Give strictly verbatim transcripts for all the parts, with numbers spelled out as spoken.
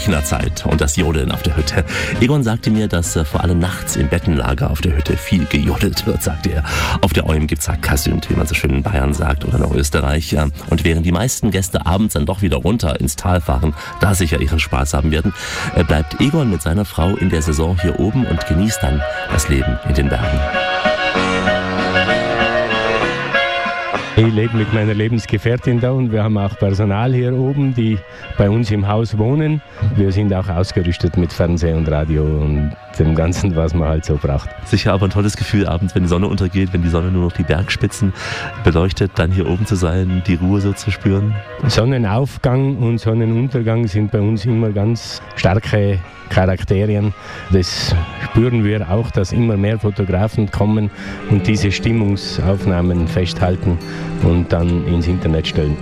Rechnerzeit und das Jodeln auf der Hütte. Egon sagte mir, dass äh, vor allem nachts im Bettenlager auf der Hütte viel gejodelt wird, sagte er. Auf der Eum gibt's Kasünd, wie man so schön in Bayern sagt oder in Österreich. Ja. Und während die meisten Gäste abends dann doch wieder runter ins Tal fahren, da sicher ihren Spaß haben werden, äh, bleibt Egon mit seiner Frau in der Saison hier oben und genießt dann das Leben in den Bergen. Ich lebe mit meiner Lebensgefährtin da und wir haben auch Personal hier oben, die bei uns im Haus wohnen. Wir sind auch ausgerüstet mit Fernseher und Radio und dem Ganzen, was man halt so braucht. Sicher aber ein tolles Gefühl, abends, wenn die Sonne untergeht, wenn die Sonne nur noch die Bergspitzen beleuchtet, dann hier oben zu sein, die Ruhe so zu spüren. Sonnenaufgang und Sonnenuntergang sind bei uns immer ganz starke Charakterien. Das spüren wir auch, dass immer mehr Fotografen kommen und diese Stimmungsaufnahmen festhalten und dann ins Internet stellen.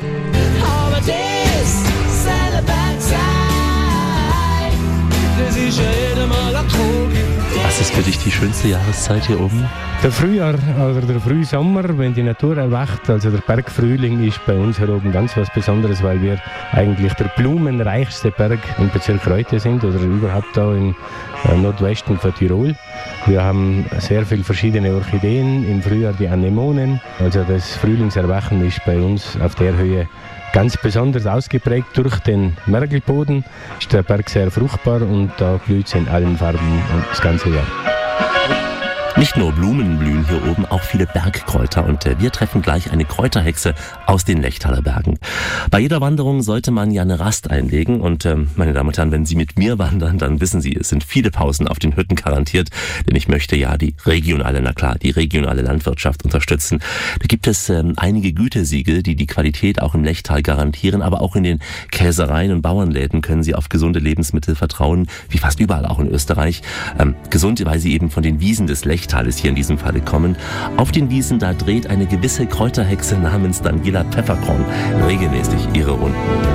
Was ist für dich die schönste Jahreszeit hier oben? Der Frühjahr oder der Frühsommer, wenn die Natur erwacht, also der Bergfrühling ist bei uns hier oben ganz was Besonderes, weil wir eigentlich der blumenreichste Berg im Bezirk Reutte sind oder überhaupt da im Nordwesten von Tirol. Wir haben sehr viele verschiedene Orchideen, im Frühjahr die Anemonen, also das Frühlingserwachen ist bei uns auf der Höhe ganz besonders ausgeprägt. Durch den Mergelboden ist der Berg sehr fruchtbar und da blüht es in allen Farben das ganze Jahr. Nicht nur Blumen blühen hier oben, auch viele Bergkräuter und äh, wir treffen gleich eine Kräuterhexe aus den Lechtaler Bergen. Bei jeder Wanderung sollte man ja eine Rast einlegen und äh, meine Damen und Herren, wenn Sie mit mir wandern, dann wissen Sie, es sind viele Pausen auf den Hütten garantiert, denn ich möchte ja die regionale, na klar, die regionale Landwirtschaft unterstützen. Da gibt es ähm, einige Gütesiegel, die die Qualität auch im Lechtal garantieren, aber auch in den Käsereien und Bauernläden können Sie auf gesunde Lebensmittel vertrauen, wie fast überall auch in Österreich. Ähm, gesund, weil sie eben von den Wiesen des Lechtal ist hier in diesem Falle kommen. Auf den Wiesen, da dreht eine gewisse Kräuterhexe namens Daniela Pfefferkorn regelmäßig ihre Runden.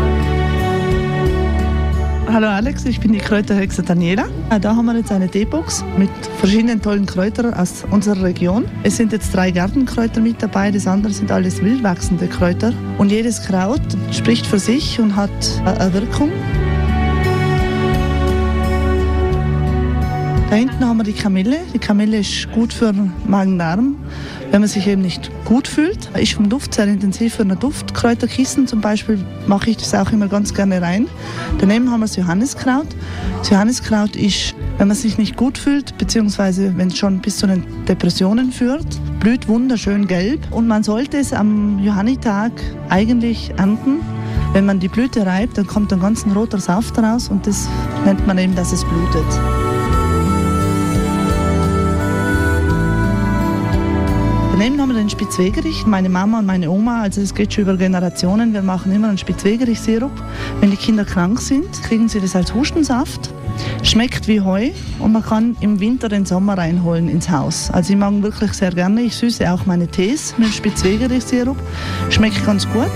Hallo Alex, ich bin die Kräuterhexe Daniela. Da haben wir jetzt eine Teebox mit verschiedenen tollen Kräutern aus unserer Region. Es sind jetzt drei Gartenkräuter mit dabei, das andere sind alles wildwachsende Kräuter. Und jedes Kraut spricht für sich und hat eine Wirkung. Da hinten haben wir die Kamille. Die Kamille ist gut für Magen-Darm, wenn man sich eben nicht gut fühlt. Ist vom Duft sehr intensiv für eine Duftkräuterkissen. Zum Beispiel mache ich das auch immer ganz gerne rein. Daneben haben wir das Johanniskraut. Das Johanniskraut ist, wenn man sich nicht gut fühlt, beziehungsweise wenn es schon bis zu den Depressionen führt, blüht wunderschön gelb. Und man sollte es am Johannitag eigentlich ernten. Wenn man die Blüte reibt, dann kommt ein ganz roter Saft raus und das nennt man eben, dass es blutet. Daneben haben wir den Spitzwegerich. Meine Mama und meine Oma, also es geht schon über Generationen, wir machen immer einen Spitzwegerich-Sirup. Wenn die Kinder krank sind, kriegen sie das als Hustensaft. Schmeckt wie Heu und man kann im Winter den Sommer reinholen ins Haus. Also ich mag ihn wirklich sehr gerne. Ich süße auch meine Tees mit Spitzwegerich-Sirup. Schmeckt ganz gut.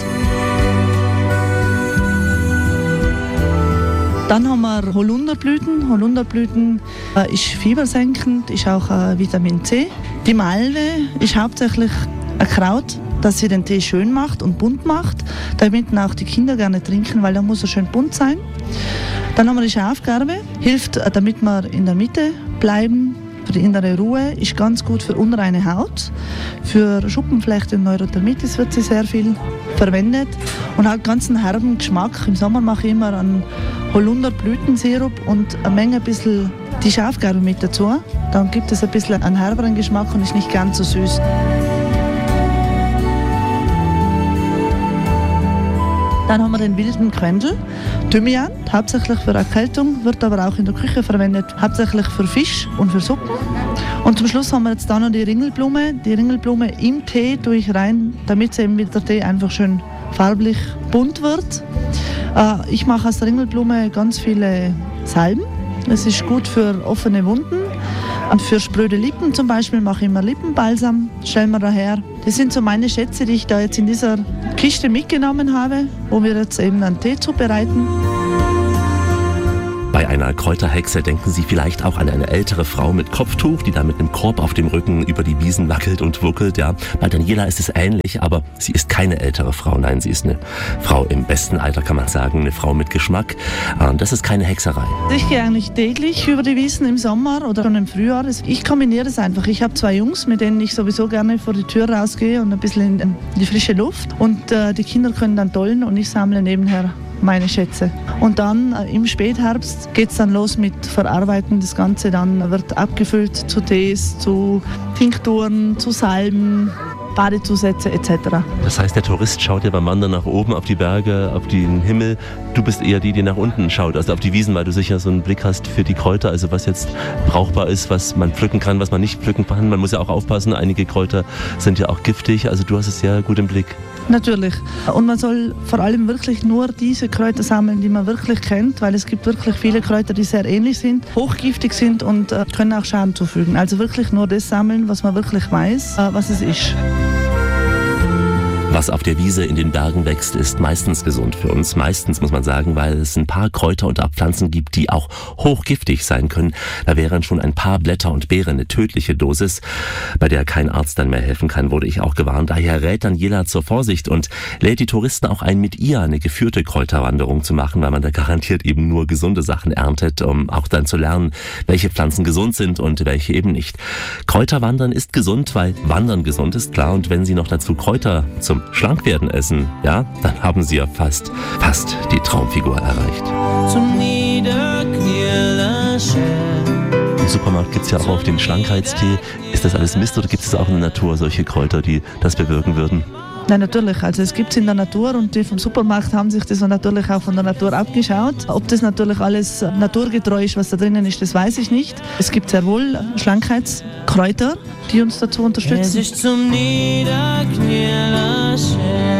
Dann haben wir Holunderblüten. Holunderblüten äh, ist fiebersenkend, ist auch äh, Vitamin C. Die Malve ist hauptsächlich ein Kraut, das sie den Tee schön macht und bunt macht, damit auch die Kinder gerne trinken, weil er muss er schön bunt sein. Dann haben wir die Schafgarbe, hilft, äh, damit wir in der Mitte bleiben. Für die innere Ruhe, ist ganz gut für unreine Haut. Für Schuppenflechte und Neurodermitis wird sie sehr viel verwendet und hat ganz einen herben Geschmack. Im Sommer mache ich immer einen Holunderblütensirup und eine Menge ein bisschen die Schafgarbe mit dazu. Dann gibt es ein bisschen einen herberen Geschmack und ist nicht ganz so süß. Dann haben wir den wilden Quendel, Thymian, hauptsächlich für Erkältung, wird aber auch in der Küche verwendet, hauptsächlich für Fisch und für Suppen. Und zum Schluss haben wir jetzt da noch die Ringelblume. Die Ringelblume im Tee tue ich rein, damit eben der Tee einfach schön farblich bunt wird. Äh, ich mache aus der Ringelblume ganz viele Salben. Es ist gut für offene Wunden. Und für spröde Lippen zum Beispiel mache ich immer Lippenbalsam, stellen wir daher. Das sind so meine Schätze, die ich da jetzt in dieser Kiste mitgenommen habe, wo wir jetzt eben einen Tee zubereiten. Bei einer Kräuterhexe denken Sie vielleicht auch an eine ältere Frau mit Kopftuch, die da mit einem Korb auf dem Rücken über die Wiesen wackelt und wuckelt. Ja, bei Daniela ist es ähnlich, aber sie ist keine ältere Frau. Nein, sie ist eine Frau im besten Alter, kann man sagen, eine Frau mit Geschmack. Und das ist keine Hexerei. Ich gehe eigentlich täglich über die Wiesen im Sommer oder schon im Frühjahr. Ich kombiniere es einfach. Ich habe zwei Jungs, mit denen ich sowieso gerne vor die Tür rausgehe und ein bisschen in die frische Luft. Und äh, die Kinder können dann dollen und ich sammle nebenher meine Schätze. Und dann äh, im Spätherbst geht es dann los mit Verarbeiten. Das Ganze dann wird abgefüllt zu Tees, zu Tinkturen, zu Salben, Badezusätze et cetera. Das heißt, der Tourist schaut ja beim Wandern nach oben auf die Berge, auf den Himmel. Du bist eher die, die nach unten schaut, also auf die Wiesen, weil du sicher so einen Blick hast für die Kräuter, also was jetzt brauchbar ist, was man pflücken kann, was man nicht pflücken kann. Man muss ja auch aufpassen, einige Kräuter sind ja auch giftig, also du hast es sehr gut im Blick. Natürlich. Und man soll vor allem wirklich nur diese Kräuter sammeln, die man wirklich kennt, weil es gibt wirklich viele Kräuter, die sehr ähnlich sind, hochgiftig sind und äh, können auch Schaden zufügen. Also wirklich nur das sammeln, was man wirklich weiß, äh, was es ist. Was auf der Wiese in den Bergen wächst, ist meistens gesund für uns. Meistens, muss man sagen, weil es ein paar Kräuter und Pflanzen gibt, die auch hochgiftig sein können. Da wären schon ein paar Blätter und Beeren eine tödliche Dosis, bei der kein Arzt dann mehr helfen kann, wurde ich auch gewarnt. Daher rät Daniela zur Vorsicht und lädt die Touristen auch ein, mit ihr eine geführte Kräuterwanderung zu machen, weil man da garantiert eben nur gesunde Sachen erntet, um auch dann zu lernen, welche Pflanzen gesund sind und welche eben nicht. Kräuterwandern ist gesund, weil Wandern gesund ist, klar. Und wenn Sie noch dazu Kräuter zum Schlankwerden essen, ja, dann haben Sie ja fast, fast die Traumfigur erreicht. Zum Im Supermarkt gibt es ja auch auf den Schlankheitstee. Ist das alles Mist oder gibt es auch in der Natur solche Kräuter, die das bewirken würden? Nein, natürlich. Also es gibt es in der Natur und die vom Supermarkt haben sich das natürlich auch von der Natur abgeschaut. Ob das natürlich alles naturgetreu ist, was da drinnen ist, das weiß ich nicht. Es gibt sehr wohl Schlankheitskräuter, die uns dazu unterstützen. Es ist zum Niederknien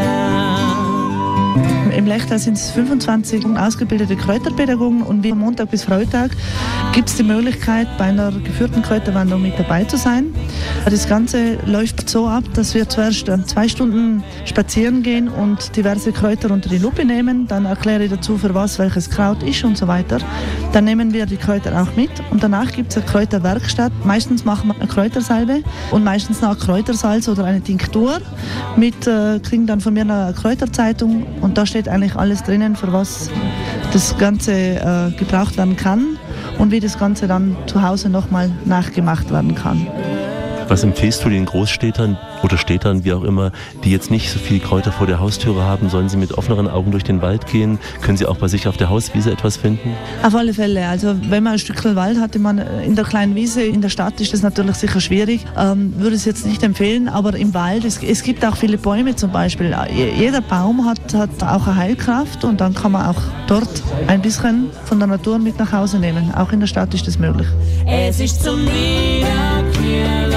Im Lechtal sind es fünfundzwanzig ausgebildete Kräuterpädagogen und wie Montag bis Freitag gibt es die Möglichkeit, bei einer geführten Kräuterwanderung mit dabei zu sein. Das Ganze läuft so ab, dass wir zuerst zwei Stunden spazieren gehen und diverse Kräuter unter die Lupe nehmen. Dann erkläre ich dazu, für was welches Kraut ist und so weiter. Dann nehmen wir die Kräuter auch mit und danach gibt es eine Kräuterwerkstatt. Meistens machen wir eine Kräutersalbe und meistens noch Kräutersalz oder eine Tinktur. Mit äh, kriegen dann von mir eine Kräuterzeitung und da steht eigentlich alles drinnen, für was das Ganze äh, gebraucht werden kann und wie das Ganze dann zu Hause nochmal nachgemacht werden kann. Was empfiehlst du den Großstädtern oder Städtern, wie auch immer, die jetzt nicht so viel Kräuter vor der Haustüre haben? Sollen sie mit offeneren Augen durch den Wald gehen? Können sie auch bei sich auf der Hauswiese etwas finden? Auf alle Fälle. Also wenn man ein Stückchen Wald hat, man in der kleinen Wiese, in der Stadt ist das natürlich sicher schwierig. Ähm, würde es jetzt nicht empfehlen, aber im Wald, es, es gibt auch viele Bäume zum Beispiel. Jeder Baum hat, hat auch eine Heilkraft und dann kann man auch dort ein bisschen von der Natur mit nach Hause nehmen. Auch in der Stadt ist das möglich. Es ist zum Niederknien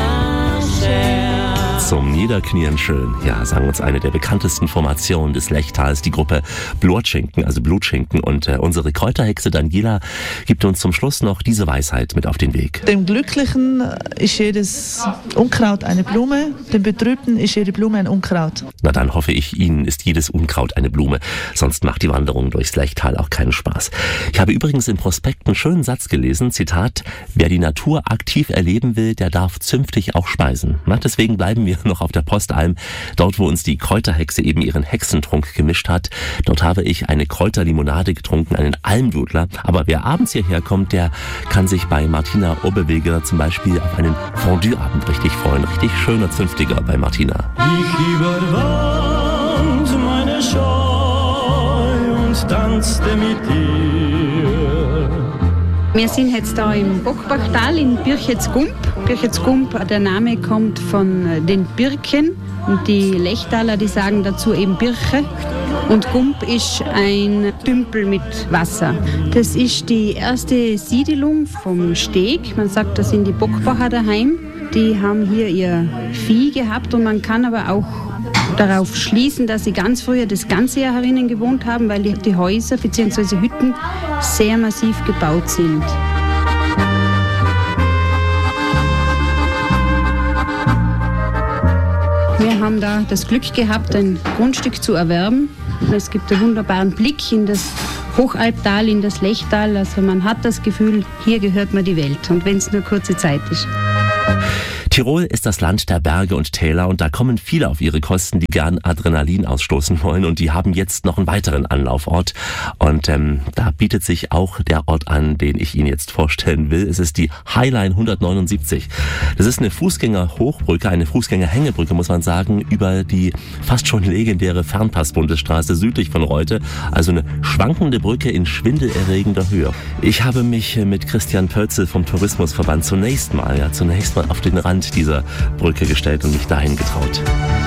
Zum Niederknien schön. Ja, sagen uns eine der bekanntesten Formationen des Lechtals, die Gruppe Blutschinken, also Blutschinken. Und äh, unsere Kräuterhexe Daniela gibt uns zum Schluss noch diese Weisheit mit auf den Weg. Dem Glücklichen ist jedes Unkraut eine Blume, dem Betrübten ist jede Blume ein Unkraut. Na dann hoffe ich, Ihnen ist jedes Unkraut eine Blume. Sonst macht die Wanderung durchs Lechtal auch keinen Spaß. Ich habe übrigens im Prospekt einen schönen Satz gelesen, Zitat, wer die Natur aktiv erleben will, der darf zünftig auch speisen. Na, deswegen bleiben wir noch auf der Postalm, dort wo uns die Kräuterhexe eben ihren Hexentrunk gemischt hat. Dort habe ich eine Kräuterlimonade getrunken, einen Almdudler. Aber wer abends hierher kommt, der kann sich bei Martina Oberweger zum Beispiel auf einen Fondue-Abend richtig freuen. Richtig schöner, zünftiger bei Martina. Ich überwand meine Scheu und tanzte mit dir. Wir sind jetzt da im Bockbachtal in Birchetsgump. Birchetsgump, der Name kommt von den Birken und die Lechtaler, die sagen dazu eben Birche. Und Gump ist ein Tümpel mit Wasser. Das ist die erste Siedelung vom Steg. Man sagt, das sind die Bockbacher daheim. Die haben hier ihr Vieh gehabt und man kann aber auch darauf schließen, dass sie ganz früher das ganze Jahr herinnen gewohnt haben, weil die, die Häuser bzw. Hütten sehr massiv gebaut sind. Wir haben da das Glück gehabt, ein Grundstück zu erwerben. Es gibt einen wunderbaren Blick in das Hochalptal in das Lechtal. Also man hat das Gefühl, hier gehört mir die Welt und wenn es nur kurze Zeit ist. Tirol ist das Land der Berge und Täler und da kommen viele auf ihre Kosten, die gern Adrenalin ausstoßen wollen und die haben jetzt noch einen weiteren Anlaufort und ähm, da bietet sich auch der Ort an, den ich Ihnen jetzt vorstellen will. Es ist die Highline hundertneunundsiebzig. Das ist eine Fußgängerhochbrücke, eine Fußgängerhängebrücke, muss man sagen, über die fast schon legendäre Fernpass-Bundesstraße südlich von Reute. Also eine schwankende Brücke in schwindelerregender Höhe. Ich habe mich mit Christian Pölzel vom Tourismusverband zunächst mal, ja, zunächst mal auf den Rand dieser Brücke gestellt und mich dahin getraut.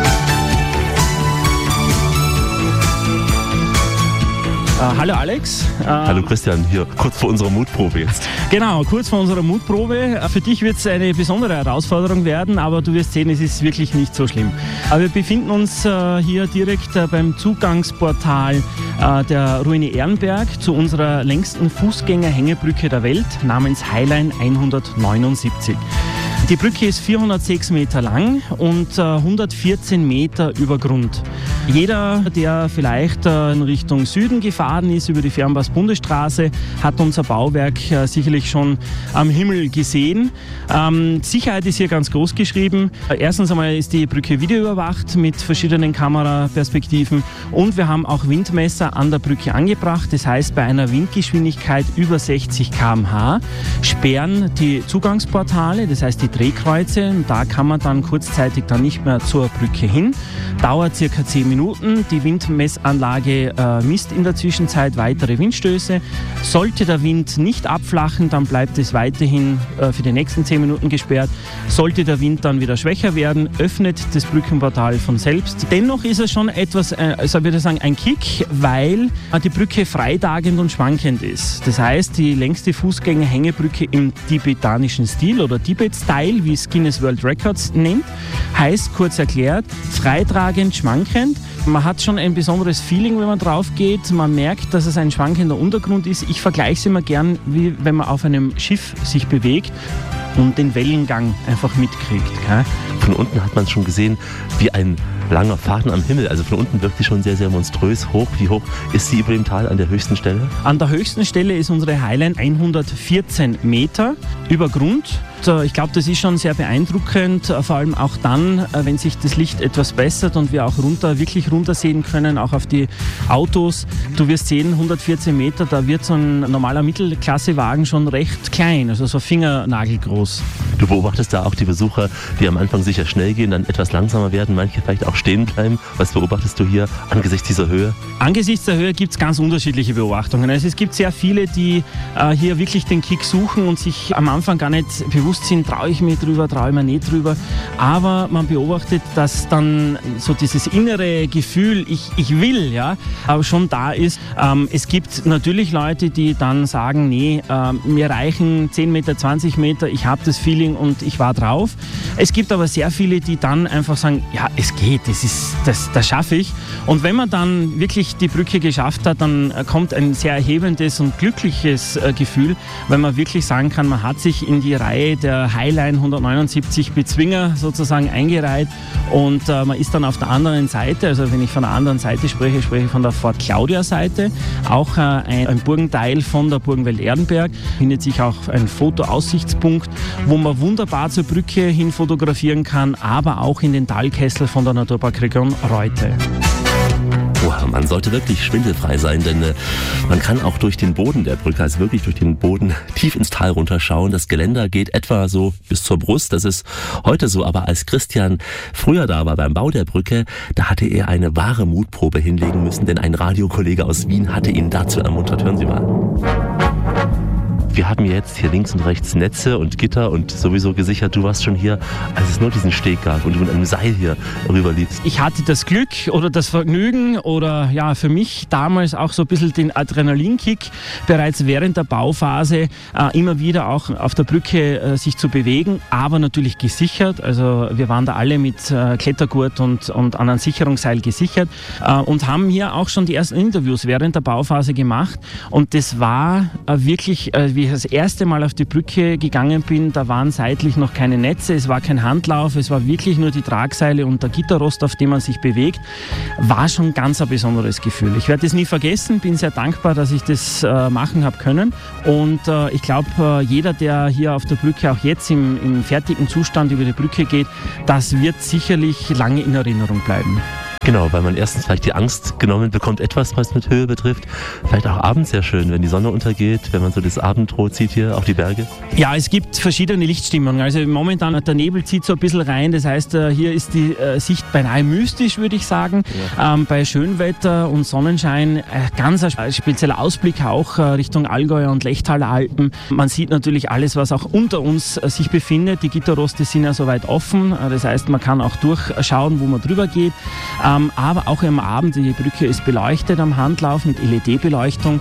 Uh, hallo Alex. Uh, hallo Christian, hier kurz vor unserer Mutprobe jetzt. Genau, kurz vor unserer Mutprobe. Für dich wird es eine besondere Herausforderung werden, aber du wirst sehen, es ist wirklich nicht so schlimm. Uh, wir befinden uns uh, hier direkt uh, beim Zugangsportal uh, der Ruine Ehrenberg zu unserer längsten Fußgängerhängebrücke der Welt namens Highline hundertneunundsiebzig. Die Brücke ist vierhundertsechs Meter lang und äh, hundertvierzehn Meter über Grund. Jeder, der vielleicht äh, in Richtung Süden gefahren ist über die Fernpass-Bundesstraße, hat unser Bauwerk äh, sicherlich schon am Himmel gesehen. Ähm, Sicherheit ist hier ganz groß geschrieben. Äh, erstens einmal ist die Brücke videoüberwacht mit verschiedenen Kameraperspektiven und wir haben auch Windmesser an der Brücke angebracht. Das heißt, bei einer Windgeschwindigkeit über sechzig Kilometer pro Stunde sperren die Zugangsportale, das heißt die Drehkreuze, und da kann man dann kurzzeitig dann nicht mehr zur Brücke hin. Dauert circa zehn Minuten. Die Windmessanlage äh, misst in der Zwischenzeit weitere Windstöße. Sollte der Wind nicht abflachen, dann bleibt es weiterhin äh, für die nächsten zehn Minuten gesperrt. Sollte der Wind dann wieder schwächer werden, öffnet das Brückenportal von selbst. Dennoch ist es schon etwas, äh, also würde ich sagen, ein Kick, weil äh, die Brücke freitagend und schwankend ist. Das heißt, die längste Fußgängerhängebrücke im tibetanischen Stil oder Tibet-Style, wie es Guinness World Records nennt, heißt kurz erklärt, freitragend, schwankend. Man hat schon ein besonderes Feeling, wenn man drauf geht. Man merkt, dass es ein schwankender Untergrund ist. Ich vergleiche es immer gern, wie wenn man auf einem Schiff sich bewegt und den Wellengang einfach mitkriegt. Gell? Von unten hat man schon gesehen, wie ein langer Faden am Himmel. Also von unten wirkt sie schon sehr, sehr monströs hoch. Wie hoch ist sie über dem Tal an der höchsten Stelle? An der höchsten Stelle ist unsere Highline hundertvierzehn Meter über Grund. Ich glaube, das ist schon sehr beeindruckend, vor allem auch dann, wenn sich das Licht etwas bessert und wir auch runter, wirklich runter sehen können, auch auf die Autos. Du wirst sehen, hundertvierzehn Meter, da wird so ein normaler Mittelklassewagen schon recht klein, also so fingernagelgroß. Du beobachtest da auch die Besucher, die am Anfang sicher schnell gehen, dann etwas langsamer werden, manche vielleicht auch stehen bleiben. Was beobachtest du hier angesichts dieser Höhe? Angesichts der Höhe gibt es ganz unterschiedliche Beobachtungen. Also es gibt sehr viele, die äh, hier wirklich den Kick suchen und sich am Anfang gar nicht bewusst sind, traue ich mir drüber, traue ich mir nicht drüber. Aber man beobachtet, dass dann so dieses innere Gefühl, ich, ich will, ja, aber schon da ist. Ähm, es gibt natürlich Leute, die dann sagen, nee, äh, mir reichen zehn Meter, zwanzig Meter, ich habe das Feeling und ich war drauf. Es gibt aber sehr viele, die dann einfach sagen, ja, es geht, das, ist, das, das schaffe ich. Und wenn man dann wirklich die Brücke geschafft hat, dann kommt ein sehr erhebendes und glückliches äh, Gefühl, weil man wirklich sagen kann, man hat sich in die Reihe der Highline hundertneunundsiebzig Bezwinger sozusagen eingereiht und äh, man ist dann auf der anderen Seite, also wenn ich von der anderen Seite spreche, spreche ich von der Fort Claudia Seite, auch äh, ein, ein Burgenteil von der Burgenwelt Ehrenberg, findet sich auch ein Fotoaussichtspunkt, wo man wunderbar zur Brücke hin fotografieren kann, aber auch in den Talkessel von der Naturparkregion Reute. Wow, man sollte wirklich schwindelfrei sein, denn äh, man kann auch durch den Boden der Brücke, also wirklich durch den Boden, tief ins Tal runterschauen. Das Geländer geht etwa so bis zur Brust, das ist heute so. Aber als Christian früher da war beim Bau der Brücke, da hatte er eine wahre Mutprobe hinlegen müssen, denn ein Radiokollege aus Wien hatte ihn dazu ermuntert. Hören Sie mal. Wir haben jetzt hier links und rechts Netze und Gitter und sowieso gesichert. Du warst schon hier, als es nur diesen Steg gab und du mit einem Seil hier rüberliegst. Ich hatte das Glück oder das Vergnügen oder ja für mich damals auch so ein bisschen den Adrenalinkick, bereits während der Bauphase äh, immer wieder auch auf der Brücke äh, sich zu bewegen, aber natürlich gesichert. Also wir waren da alle mit äh, Klettergurt und, und an einem Sicherungsseil gesichert äh, und haben hier auch schon die ersten Interviews während der Bauphase gemacht und das war äh, wirklich, äh, wie ich das erste Mal auf die Brücke gegangen bin, da waren seitlich noch keine Netze, es war kein Handlauf, es war wirklich nur die Tragseile und der Gitterrost, auf dem man sich bewegt, war schon ganz ein besonderes Gefühl. Ich werde das nie vergessen, bin sehr dankbar, dass ich das äh, machen habe können und äh, ich glaube, äh, jeder, der hier auf der Brücke auch jetzt im, im fertigen Zustand über die Brücke geht, das wird sicherlich lange in Erinnerung bleiben. Genau, weil man erstens vielleicht die Angst genommen bekommt, etwas, was mit Höhe betrifft. Vielleicht auch abends sehr schön, wenn die Sonne untergeht, wenn man so das Abendrot sieht hier auf die Berge. Ja, es gibt verschiedene Lichtstimmungen. Also momentan der Nebel zieht so ein bisschen rein. Das heißt, hier ist die Sicht beinahe mystisch, würde ich sagen. Ja. Ähm, bei Schönwetter und Sonnenschein ganz ein spezieller Ausblick auch Richtung Allgäu und Lechtaler Alpen. Man sieht natürlich alles, was auch unter uns sich befindet. Die Gitterroste sind ja soweit offen. Das heißt, man kann auch durchschauen, wo man drüber geht. Ähm, aber auch am Abend, die Brücke ist beleuchtet am Handlauf mit L E D-Beleuchtung.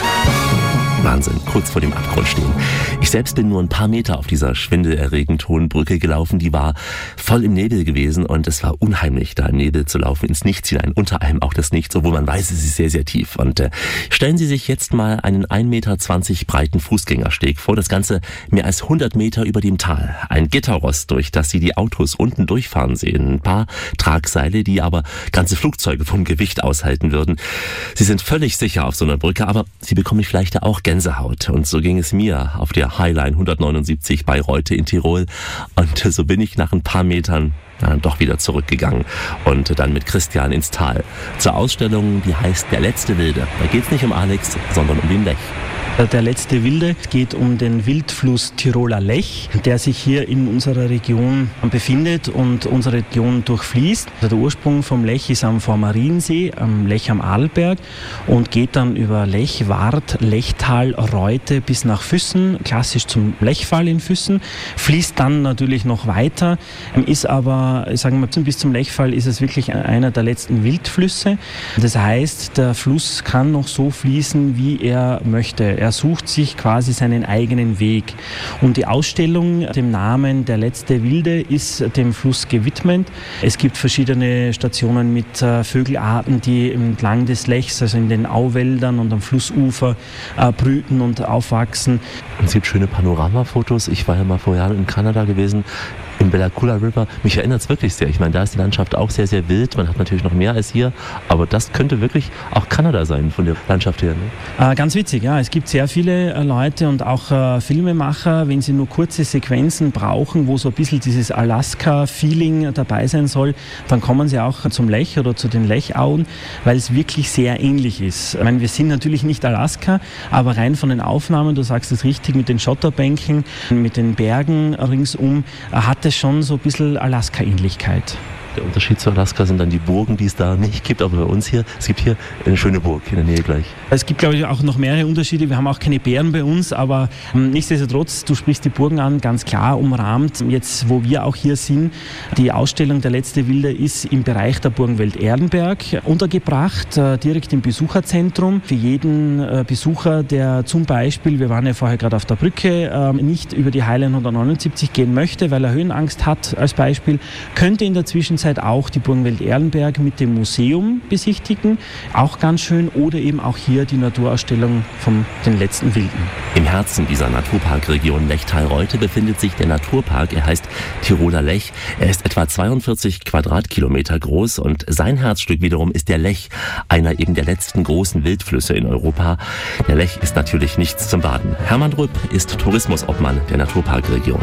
Wahnsinn, kurz vor dem Abgrund stehen. Ich selbst bin nur ein paar Meter auf dieser schwindelerregend hohen Brücke gelaufen. Die war voll im Nebel gewesen und es war unheimlich, da im Nebel zu laufen, ins Nichts hinein, unter einem auch das Nichts, obwohl man weiß, es ist sehr, sehr tief. Und äh, stellen Sie sich jetzt mal einen ein Meter zwanzig breiten Fußgängersteg vor, das Ganze mehr als hundert Meter über dem Tal. Ein Gitterrost, durch das Sie die Autos unten durchfahren sehen. Ein paar Tragseile, die aber ganze Flugzeuge vom Gewicht aushalten würden. Sie sind völlig sicher auf so einer Brücke, aber Sie bekommen vielleicht auch Gänsehaut. Und so ging es mir auf der Highline hundertneunundsiebzig bei Reute in Tirol. Und so bin ich nach ein paar Metern dann doch wieder zurückgegangen und dann mit Christian ins Tal. Zur Ausstellung, die heißt Der letzte Wilde. Da geht es nicht um Alex, sondern um den Lech. Der letzte Wilde geht um den Wildfluss Tiroler Lech, der sich hier in unserer Region befindet und unsere Region durchfließt. Also der Ursprung vom Lech ist am Vormariensee, am Lech am Arlberg und geht dann über Lech, Wart, Lechtal, Reute bis nach Füssen, klassisch zum Lechfall in Füssen, fließt dann natürlich noch weiter, ist aber, sagen wir, bis zum Lechfall ist es wirklich einer der letzten Wildflüsse. Das heißt, der Fluss kann noch so fließen, wie er möchte. Er sucht sich quasi seinen eigenen Weg. Und die Ausstellung, dem Namen Der letzte Wilde, ist dem Fluss gewidmet. Es gibt verschiedene Stationen mit äh, Vögelarten, die entlang des Lechs, also in den Auwäldern und am Flussufer äh, brüten und aufwachsen. Es gibt schöne Panoramafotos. Ich war ja mal vor Jahren in Kanada gewesen, im Bella Coola River. Mich erinnert es wirklich sehr. Ich meine, da ist die Landschaft auch sehr, sehr wild. Man hat natürlich noch mehr als hier, aber das könnte wirklich auch Kanada sein von der Landschaft her. Ne? Äh, ganz witzig, ja. Es gibt sehr viele äh, Leute und auch äh, Filmemacher, wenn sie nur kurze Sequenzen brauchen, wo so ein bisschen dieses Alaska-Feeling dabei sein soll, dann kommen sie auch zum Lech oder zu den Lechauen, weil es wirklich sehr ähnlich ist. Ich meine, wir sind natürlich nicht Alaska, aber rein von den Aufnahmen, du sagst es richtig, mit den Schotterbänken, mit den Bergen ringsum, äh, hat es schon so ein bisschen Alaska-Ähnlichkeit. Der Unterschied zu Alaska sind dann die Burgen, die es da nicht gibt, aber bei uns hier, es gibt hier eine schöne Burg in der Nähe gleich. Es gibt, glaube ich, auch noch mehrere Unterschiede. Wir haben auch keine Bären bei uns, aber ähm, nichtsdestotrotz, du sprichst die Burgen an, ganz klar umrahmt. Jetzt, wo wir auch hier sind, die Ausstellung Der letzte Wilde ist im Bereich der Burgenwelt Erlenberg untergebracht, äh, direkt im Besucherzentrum. Für jeden äh, Besucher, der zum Beispiel, wir waren ja vorher gerade auf der Brücke, äh, nicht über die Highline hundertneunundsiebzig gehen möchte, weil er Höhenangst hat als Beispiel, könnte in der Zwischenzeit auch die Burgenwelt Erlenberg mit dem Museum besichtigen. Auch ganz schön. Oder eben auch hier die Naturausstellung von den letzten Wilden. Im Herzen dieser Naturparkregion Lechtal-Reute befindet sich der Naturpark. Er heißt Tiroler Lech. Er ist etwa zweiundvierzig Quadratkilometer groß und sein Herzstück wiederum ist der Lech, einer eben der letzten großen Wildflüsse in Europa. Der Lech ist natürlich nichts zum Baden. Hermann Rüpp ist Tourismusobmann der Naturparkregion.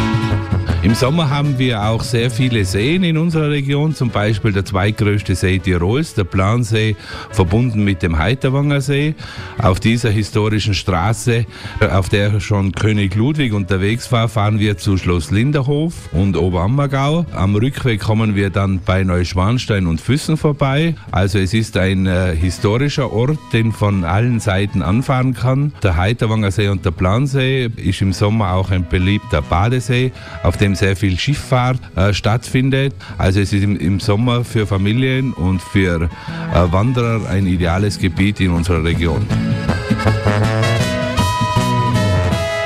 Im Sommer haben wir auch sehr viele Seen in unserer Region, zum Beispiel der zweitgrößte See Tirols, der Plansee, verbunden mit dem Heiterwanger See. Auf dieser historischen Straße, auf der schon König Ludwig unterwegs war, fahren wir zu Schloss Linderhof und Oberammergau. Am Rückweg kommen wir dann bei Neuschwanstein und Füssen vorbei. Also es ist ein äh, historischer Ort, den von allen Seiten anfahren kann. Der Heiterwanger See und der Plansee ist im Sommer auch ein beliebter Badesee, auf dem sehr viel Schifffahrt äh, stattfindet. Also es ist im, im Sommer für Familien und für äh, Wanderer ein ideales Gebiet in unserer Region.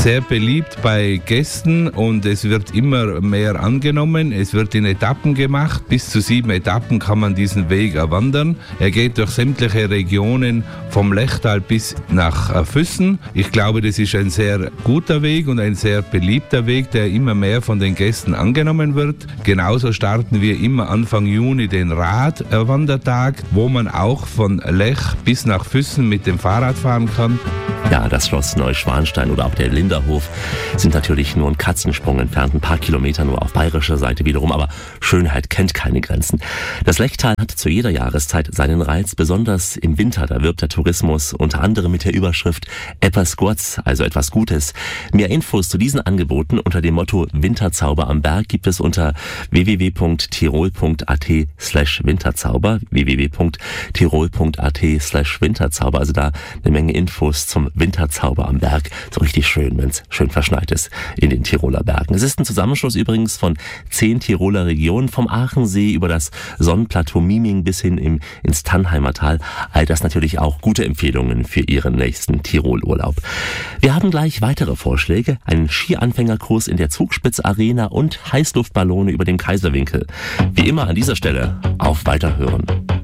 sehr beliebt bei Gästen und es wird immer mehr angenommen. Es wird in Etappen gemacht. Bis zu sieben Etappen kann man diesen Weg erwandern. Er geht durch sämtliche Regionen vom Lechtal bis nach Füssen. Ich glaube, das ist ein sehr guter Weg und ein sehr beliebter Weg, der immer mehr von den Gästen angenommen wird. Genauso starten wir immer Anfang Juni den Radwandertag, wo man auch von Lech bis nach Füssen mit dem Fahrrad fahren kann. Ja, das Schloss Neuschwanstein oder auch der Linderhof sind natürlich nur einen Katzensprung entfernt, ein paar Kilometer nur auf bayerischer Seite wiederum, aber Schönheit kennt keine Grenzen. Das Lechtal hat zu jeder Jahreszeit seinen Reiz, besonders im Winter, da wirbt der Tourismus unter anderem mit der Überschrift Etwas Gurz, also etwas Gutes. Mehr Infos zu diesen Angeboten unter dem Motto Winterzauber am Berg gibt es unter w w w punkt tirol punkt a t slash winterzauber, w w w punkt tirol punkt a t slash winterzauber, also da eine Menge Infos zum Winterzauber am Berg. So richtig schön, wenn es schön verschneit ist in den Tiroler Bergen. Es ist ein Zusammenschluss übrigens von zehn Tiroler Regionen, vom Aachensee über das Sonnenplateau Miming bis hin im, ins Tannheimer Tal. All das natürlich auch gute Empfehlungen für Ihren nächsten Tirolurlaub. Wir haben gleich weitere Vorschläge, einen Skianfängerkurs in der Zugspitz-Arena und Heißluftballone über dem Kaiserwinkel. Wie immer an dieser Stelle auf Weiterhören.